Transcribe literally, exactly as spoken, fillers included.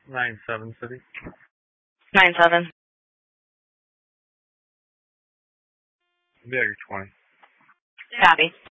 Nine seven City. Nine seven. Yeah, you're twenty. Copy.